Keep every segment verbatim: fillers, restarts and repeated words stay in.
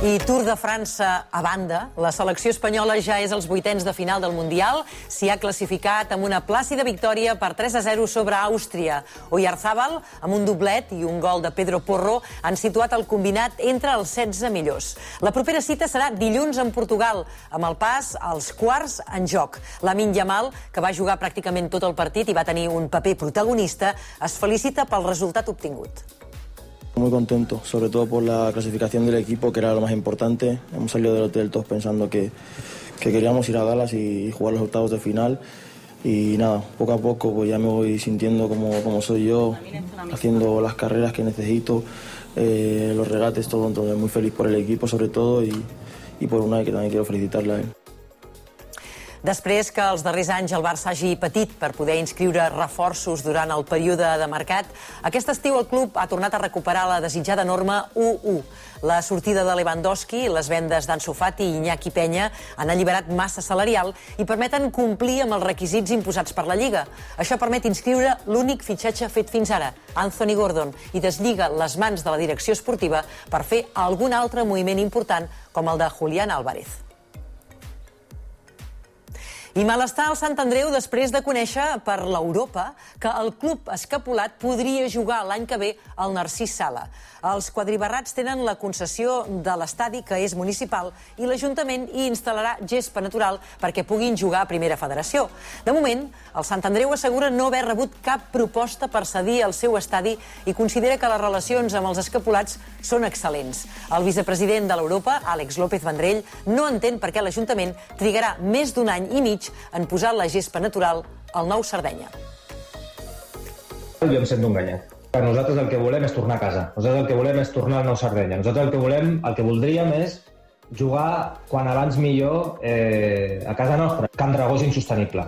I Tour de França a banda, la selecció espanyola ja és als vuitens de final del Mundial. S'hi ha classificat amb una plàcida victòria per tres a zero sobre Àustria. Oyarzábal, amb un doblet i un gol de Pedro Porro, han situat el combinat entre els setze millors. La propera cita serà dilluns en Portugal, amb el pas als quarts en joc. Lamine Yamal, que va jugar pràcticament tot el partit i va tenir un paper protagonista, es felicita pel resultat obtingut. Muy contento, sobre todo por la clasificación del equipo, que era lo más importante. Hemos salido del hotel todos pensando que, que queríamos ir a Dallas y jugar los octavos de final. Y nada, poco a poco pues ya me voy sintiendo como, como soy yo, haciendo las carreras que necesito, eh, los regates, todo. Entonces muy feliz por el equipo sobre todo y, y por Unai, que también quiero felicitarle a él. Després que els darrers anys el Barça hagi patit per poder inscriure reforços durant el període de mercat, aquest estiu el club ha tornat a recuperar la desitjada norma u u. La sortida de Lewandowski, les vendes d'Ansu Fati i Iñaki Peña han alliberat massa salarial i permeten complir amb els requisits imposats per la Lliga. Això permet inscriure l'únic fitxatge fet fins ara, Anthony Gordon, i deslliga les mans de la direcció esportiva per fer algun altre moviment important com el de Julián Álvarez. I malestar al Sant Andreu després de conèixer per l'Europa que el club escapulat podria jugar l'any que ve al Narcís Sala. Els quadribarrats tenen la concessió de l'estadi, que és municipal, i l'Ajuntament hi instal·larà gespa natural perquè puguin jugar a Primera Federació. De moment, el Sant Andreu assegura no haver rebut cap proposta per cedir el seu estadi i considera que les relacions amb els escapulats són excel·lents. El vicepresident de l'Europa, Àlex López Vendrell, no entén per què l'Ajuntament trigarà més d'un any i mig en posar la gespa natural al nou Sardenya. Jo em sento enganyat. Nosaltres el que volem és tornar a casa. Nosaltres el que volem és tornar al nou Sardenya. Nosaltres el que volem, el que voldríem és jugar quan abans millor eh, a casa nostra. Can Dragó és insostenible.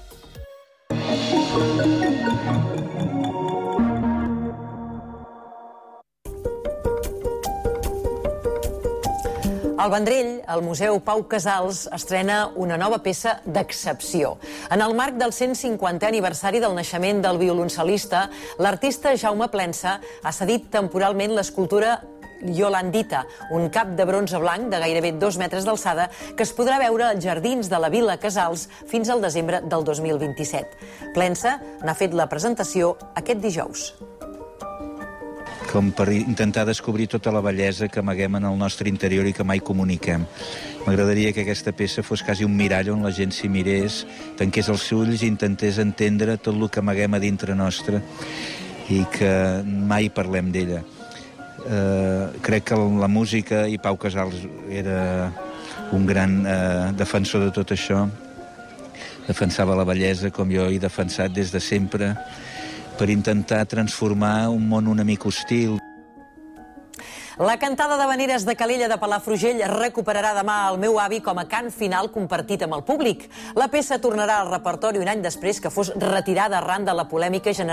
Al Vendrell, el Museu Pau Casals estrena una nova peça d'excepció. En el marc del cent cinquantè aniversari del naixement del violoncel·lista, l'artista Jaume Plensa ha cedit temporalment l'escultura Yolandita, un cap de bronze blanc de gairebé dos metres d'alçada que es podrà veure als jardins de la Vila Casals fins al desembre del dos mil vint-i-set. Plensa n'ha fet la presentació aquest dijous. Com per intentar descobrir tota la bellesa que amaguem en el nostre interior i que mai comuniquem. M'agradaria que aquesta peça fos quasi un mirall on la gent s'hi mirés, tanqués els ulls i intentés entendre tot el que amaguem a dintre nostre i que mai parlem d'ella. Eh, crec que la música, i Pau Casals era un gran eh, defensor de tot això, defensava la bellesa com jo he defensat des de sempre, per intentar transformar un món una mica hostil. La cantada d'havaneres de Calella de Palafrugell recuperarà demà El meu avi com a cant final compartit amb el públic. La peça tornarà al repertori un any després que fos retirada arran de la polèmica generada